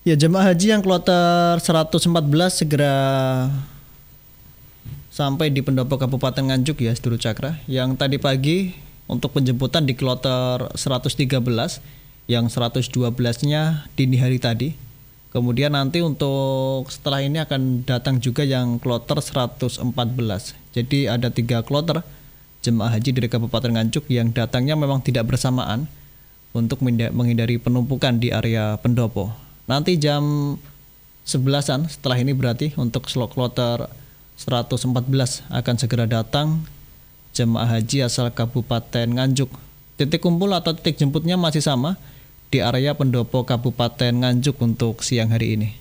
Ya, jemaah haji yang kloter 114 segera sampai di pendopo Kabupaten Nganjuk ya, Sedulur Cakra. Yang tadi pagi untuk penjemputan di kloter 113, yang 112-nya dini hari tadi. Kemudian nanti untuk setelah ini akan datang juga yang kloter 114. Jadi ada 3 kloter jemaah haji dari Kabupaten Nganjuk yang datangnya memang tidak bersamaan untuk menghindari penumpukan di area pendopo. Nanti jam 11-an setelah ini berarti untuk slot kloter 114 akan segera datang jemaah haji asal Kabupaten Nganjuk. Titik kumpul atau titik jemputnya masih sama di area pendopo Kabupaten Nganjuk untuk siang hari ini.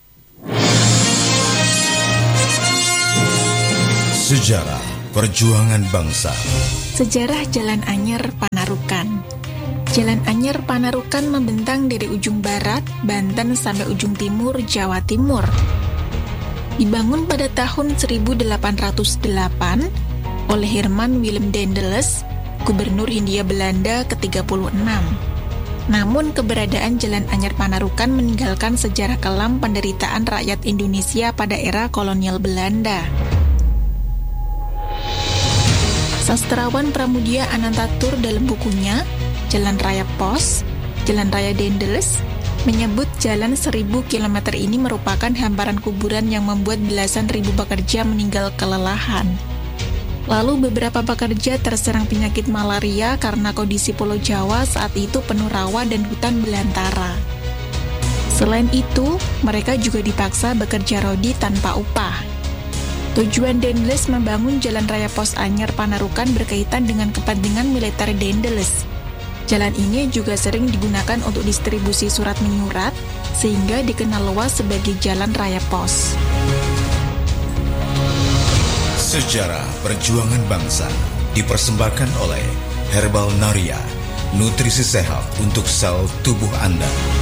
Sejarah Perjuangan Bangsa. Sejarah Jalan Anyer Panarukan. Jalan Anyer Panarukan membentang dari ujung barat, Banten sampai ujung timur, Jawa Timur. Dibangun pada tahun 1808 oleh Herman Willem Daendels, Gubernur Hindia Belanda ke-36. Namun keberadaan Jalan Anyer Panarukan meninggalkan sejarah kelam penderitaan rakyat Indonesia pada era kolonial Belanda. Sastrawan Pramudia Anantatur dalam bukunya Jalan Raya Pos, Jalan Raya Daendels, menyebut jalan 1000 km ini merupakan hamparan kuburan yang membuat belasan ribu pekerja meninggal kelelahan. Lalu beberapa pekerja terserang penyakit malaria karena kondisi Pulau Jawa saat itu penuh rawa dan hutan belantara. Selain itu, mereka juga dipaksa bekerja rodi tanpa upah. Tujuan Daendels membangun Jalan Raya Pos Anyer Panarukan berkaitan dengan kepentingan militer Daendels. Jalan ini juga sering digunakan untuk distribusi surat menyurat, sehingga dikenal luas sebagai Jalan Raya Pos. Sejarah Perjuangan Bangsa dipersembahkan oleh Herbal Naria, nutrisi sehat untuk sel tubuh Anda.